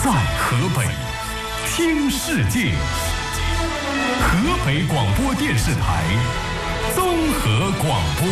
在河北听世界，河北广播电视台综合广播。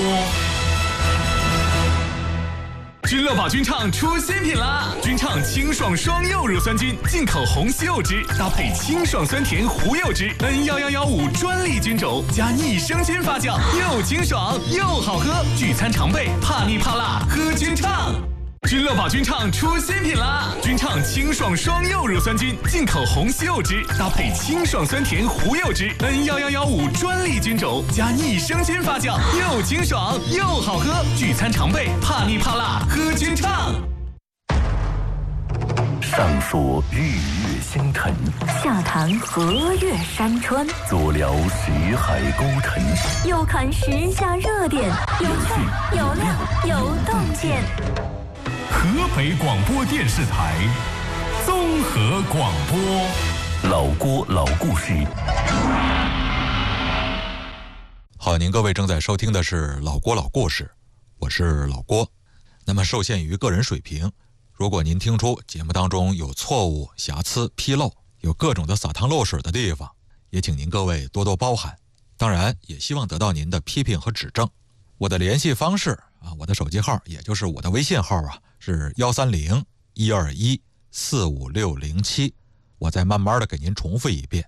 君乐宝菌畅出新品啦！菌畅清爽双柚乳酸菌，进口红西柚汁，搭配清爽酸甜胡柚汁，N11115专利菌种，加益生菌发酵，又清爽又好喝。聚餐常备，怕腻怕辣，喝菌畅。君乐宝菌畅出新品啦！菌畅清爽双柚乳酸菌，进口红西柚汁，搭配清爽酸甜胡柚汁，N11115专利菌种，加益生菌发酵，又清爽又好喝。聚餐常备，怕腻怕辣，喝菌畅。 上说日月星辰， 下谈河岳山川， 左聊识海沟腾， 右看时下热点，有趣有料有洞见。 河北广播电视台综合广播， 老郭老故事。 好，您各位正在收听的是老郭老故事，我是老郭。那么受限于个人水平，如果您听出节目当中有错误、瑕疵、纰漏，有各种的洒汤漏水的地方，也请您各位多多包涵。当然也希望得到您的批评和指正。我的联系方式我的手机号也就是我的微信号是130-121-45607，我再慢慢的给您重复一遍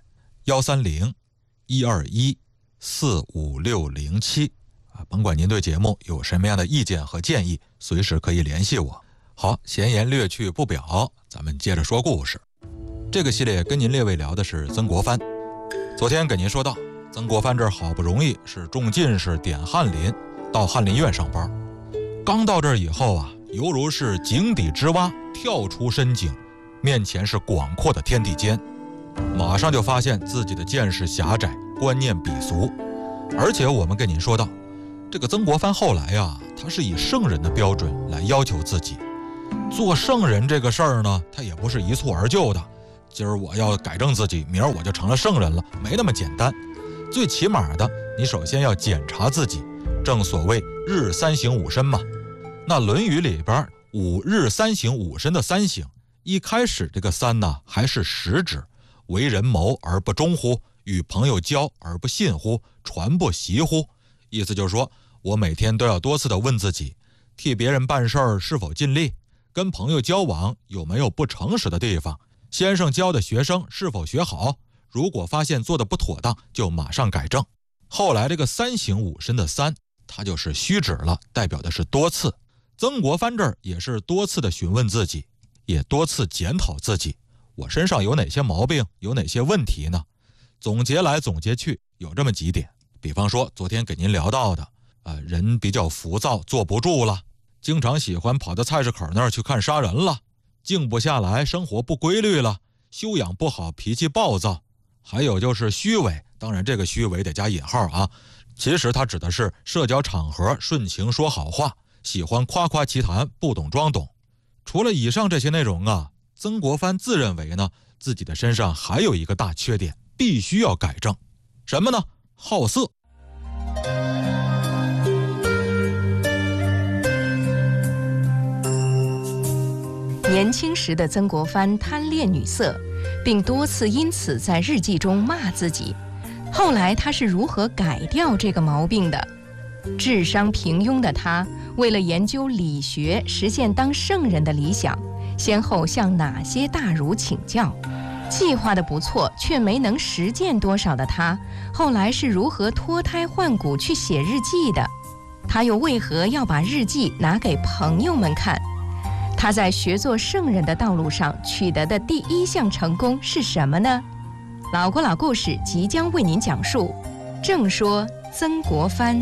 ，130-121-45607，甭管您对节目有什么样的意见和建议，随时可以联系我。好，闲言略去不表，咱们接着说故事。这个系列跟您列位聊的是曾国藩。昨天给您说到，曾国藩这儿好不容易是中进士，点翰林，到翰林院上班。刚到这儿以后犹如是井底之蛙跳出深井，面前是广阔的天地间，马上就发现自己的见识狭窄，观念鄙俗。而且我们跟您说到，这个曾国藩后来他是以圣人的标准来要求自己。做圣人这个事儿呢，他也不是一蹴而就的，今儿我要改正自己，明儿我就成了圣人了，没那么简单。最起码的，你首先要检查自己，正所谓日三省吾身嘛。那《论语》里边5日三省吾身的三省，一开始这个三还是实指，为人谋而不忠乎？与朋友交而不信乎？传不习乎？意思就是说，我每天都要多次的问自己，替别人办事儿是否尽力，跟朋友交往有没有不诚实的地方，先生教的学生是否学好，如果发现做的不妥当，就马上改正。后来这个三省吾身的三，它就是虚指了，代表的是多次。曾国藩这儿也是多次的询问自己，也多次检讨自己，我身上有哪些毛病，有哪些问题呢？总结来总结去，有这么几点。比方说昨天给您聊到的人比较浮躁，坐不住了，经常喜欢跑到菜市口那儿去看杀人了，静不下来，生活不规律了，修养不好，脾气暴躁。还有就是虚伪，当然这个虚伪得加引号其实它指的是社交场合顺情说好话，喜欢夸夸其谈，不懂装懂。除了以上这些内容曾国藩自认为呢，自己的身上还有一个大缺点，必须要改正。什么呢？好色。 年轻时的曾国藩贪恋女色，并多次因此在日记中骂自己。后来他是如何改掉这个毛病的？智商平庸的他，为了研究理学，实现当圣人的理想，先后向哪些大儒请教？计划的不错，却没能实践多少的他，后来是如何脱胎换骨去写日记的？他又为何要把日记拿给朋友们看？他在学做圣人的道路上取得的第一项成功是什么呢？老郭老故事即将为您讲述，正说曾国藩。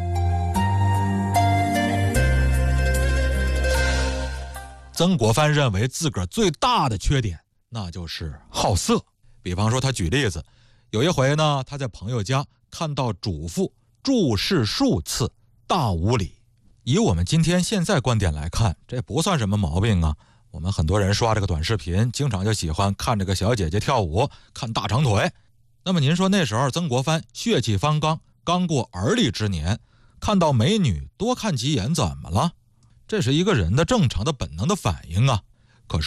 曾国藩认为自个儿最大的缺点，那就是好色。比方说他举例子，有一回呢，他在朋友家看到主妇注视数次，大无礼。以我们今天现在观点来看，这不算什么毛病我们很多人刷这个短视频，经常就喜欢看这个小姐姐跳舞，看大长腿。那么您说那时候曾国藩血气方刚，刚过而立之年，看到美女多看几眼怎么了？这是一个人的正常的本能的反应可是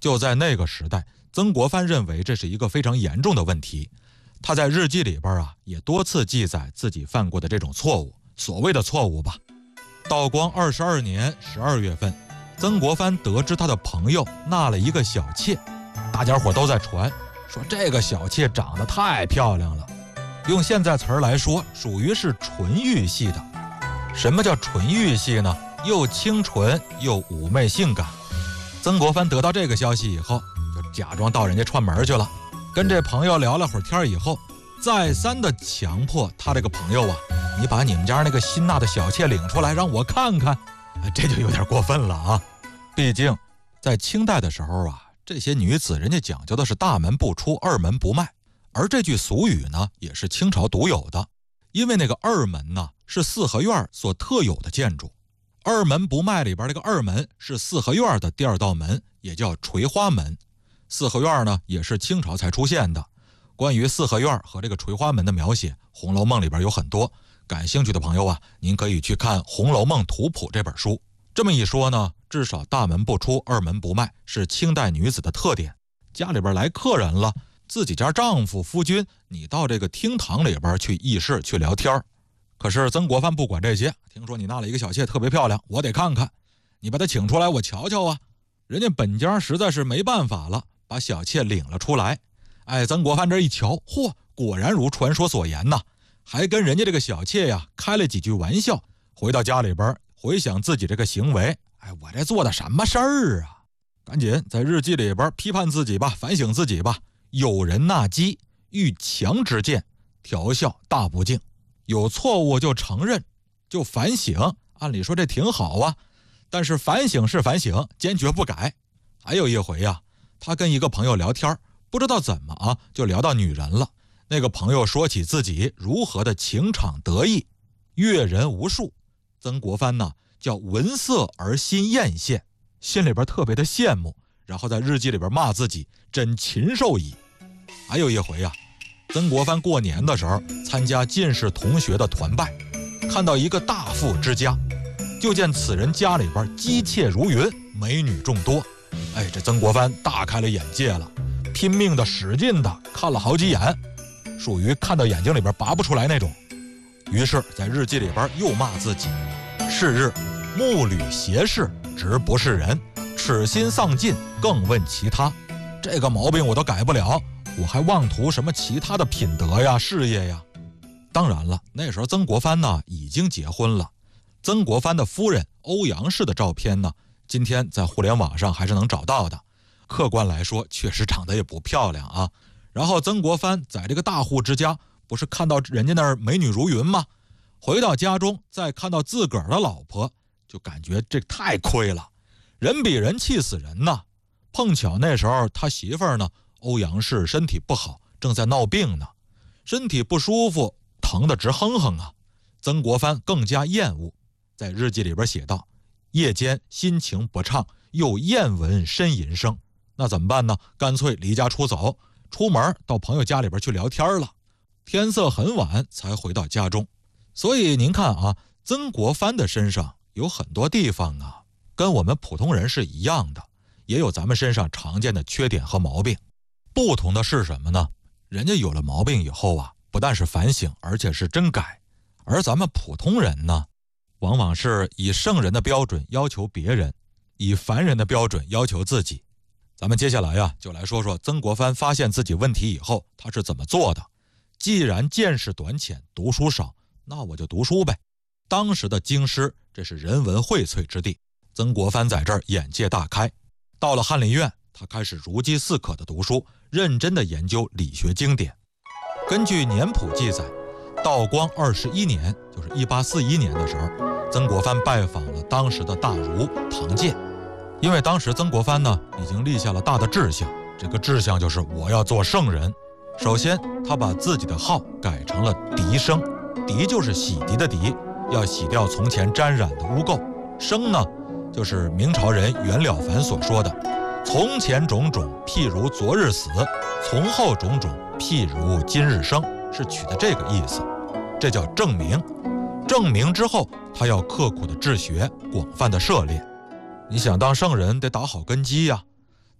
就在那个时代，曾国藩认为这是一个非常严重的问题。他在日记里边也多次记载自己犯过的这种错误，所谓的错误吧。道光22年12月份，曾国藩得知他的朋友纳了一个小妾，大家伙都在传说这个小妾长得太漂亮了，用现在词儿来说，属于是纯欲系的。什么叫纯欲系呢？又清纯又妩媚性感。曾国藩得到这个消息以后，就假装到人家串门去了，跟这朋友聊了会儿天以后，再三的强迫他这个朋友你把你们家那个新纳的小妾领出来让我看看。这就有点过分了啊！毕竟在清代的时候这些女子人家讲究的是大门不出二门不迈，而这句俗语呢也是清朝独有的。因为那个二门呢是四合院所特有的建筑，二门不迈里边这个二门是四合院的第二道门，也叫垂花门。四合院呢也是清朝才出现的。关于四合院和这个垂花门的描写，《红楼梦》里边有很多，感兴趣的朋友您可以去看《红楼梦图谱》这本书。这么一说呢，至少大门不出二门不迈是清代女子的特点。家里边来客人了，自己家丈夫夫君，你到这个厅堂里边去议事去聊天。可是曾国藩不管这些，听说你纳了一个小妾特别漂亮，我得看看，你把她请出来我瞧瞧啊。人家本家实在是没办法了，把小妾领了出来。曾国藩这一瞧，嚯，果然如传说所言呐，还跟人家这个小妾开了几句玩笑。回到家里边回想自己这个行为，我这做的什么事儿啊？赶紧在日记里边批判自己吧，反省自己吧。有人纳姬，欲强之见，调笑大不敬。有错误就承认，就反省，按理说这挺好啊，但是反省是反省，坚决不改。还有一回他跟一个朋友聊天，不知道怎么就聊到女人了。那个朋友说起自己如何的情场得意，阅人无数。曾国藩叫闻色而心艳羡，心里边特别的羡慕，然后在日记里边骂自己真禽兽矣。还有一回曾国藩过年的时候参加进士同学的团拜，看到一个大富之家，就见此人家里边姬妾如云，美女众多。这曾国藩大开了眼界了，拼命的使劲的看了好几眼，属于看到眼睛里边拔不出来那种。于是在日记里边又骂自己，是日目履斜视，直不是人，耻心丧尽，更问其他。这个毛病我都改不了，我还妄图什么其他的品德呀事业呀。当然了，那时候曾国藩已经结婚了。曾国藩的夫人欧阳氏的照片今天在互联网上还是能找到的。客观来说确实长得也不漂亮啊。然后曾国藩在这个大户之家，不是看到人家那儿美女如云吗？回到家中再看到自个儿的老婆，就感觉这太亏了，人比人气死人呐。碰巧那时候他媳妇儿欧阳氏身体不好，正在闹病呢，身体不舒服，疼得直哼哼啊。曾国藩更加厌恶，在日记里边写道，夜间心情不畅，又厌闻呻吟声。那怎么办呢？干脆离家出走，出门到朋友家里边去聊天了。天色很晚才回到家中。所以您看曾国藩的身上有很多地方跟我们普通人是一样的，也有咱们身上常见的缺点和毛病。不同的是什么呢？人家有了毛病以后不但是反省，而且是真改。而咱们普通人呢，往往是以圣人的标准要求别人，以凡人的标准要求自己。咱们接下来就来说说曾国藩发现自己问题以后他是怎么做的。既然见识短浅，读书少，那我就读书呗。当时的京师，这是人文荟萃之地，曾国藩在这儿眼界大开。到了翰林院，他开始如饥似渴的读书，认真的研究理学经典。根据年谱记载，道光21年，就是1841年的时候，曾国藩拜访了当时的大儒唐鉴。因为当时曾国藩已经立下了大的志向，这个志向就是我要做圣人。首先他把自己的号改成了涤生，涤就是洗涤的涤，要洗掉从前沾染的污垢。生呢，就是明朝人袁了凡所说的从前种种譬如昨日死，从后种种譬如今日生，是取的这个意思。这叫正名。正名之后，他要刻苦的治学，广泛的涉猎。你想当圣人得打好根基呀，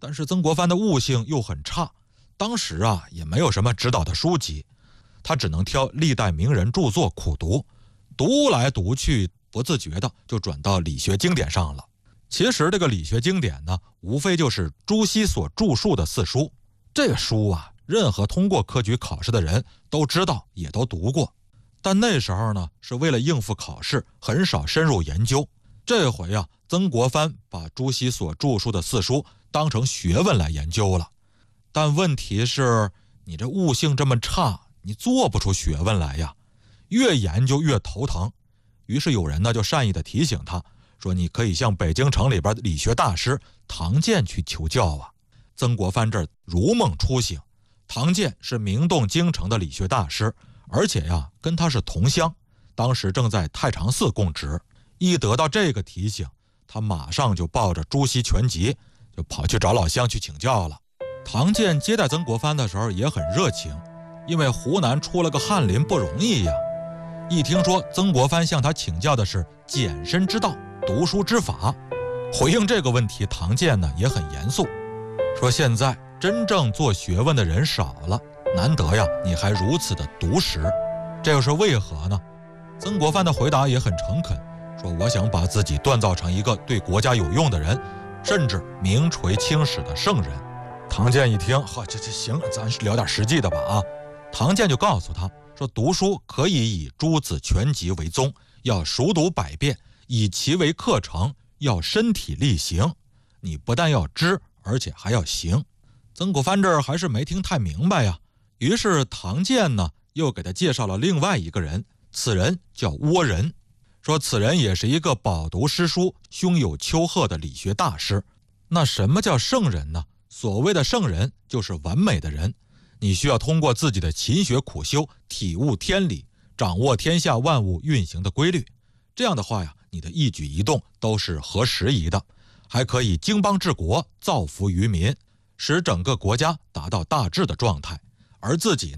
但是曾国藩的悟性又很差，当时啊也没有什么指导的书籍，他只能挑历代名人著作苦读，读来读去，不自觉的就转到理学经典上了。其实这个理学经典呢，无非就是朱熹所著述的四书。这个书啊，任何通过科举考试的人都知道，也都读过。但那时候呢，是为了应付考试，很少深入研究。这回啊，曾国藩把朱熹所著述的四书当成学问来研究了。但问题是，你这悟性这么差，你做不出学问来呀，越研究越头疼。于是有人呢就善意的提醒他说，你可以向北京城里边的理学大师唐建去求教啊。曾国藩这儿如梦初醒，唐建是名动京城的理学大师，而且呀跟他是同乡，当时正在太常寺供职。一得到这个提醒，他马上就抱着朱熹全集就跑去找老乡去请教了。唐建接待曾国藩的时候也很热情，因为湖南出了个翰林不容易呀。一听说曾国藩向他请教的是简身之道、读书之法，回应这个问题，唐建呢也很严肃，说现在真正做学问的人少了，难得呀你还如此的笃实，这又是为何呢？曾国藩的回答也很诚恳，说我想把自己锻造成一个对国家有用的人，甚至名垂青史的圣人。唐建一听，这行，咱聊点实际的吧啊！唐建就告诉他说，读书可以以诸子全集为宗，要熟读百遍，以其为课程，要身体力行。你不但要知，而且还要行。曾国藩这儿还是没听太明白呀，于是唐建呢又给他介绍了另外一个人，此人叫倭人，说此人也是一个饱读诗书、胸有丘壑的理学大师。那什么叫圣人呢？所谓的圣人就是完美的人，你需要通过自己的勤学苦修，体悟天理，掌握天下万物运行的规律。这样的话呀，你的一举一动都是合时宜的，还可以经邦治国，造福于民，使整个国家达到大治的状态，而自己